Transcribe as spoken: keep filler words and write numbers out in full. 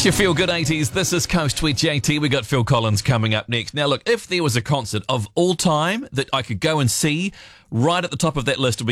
It's your Feel Good eighties. This is Coast with J T. We got Phil Collins coming up next. Now, look, if there was a concert of all time that I could go and see, right at the top of that list would be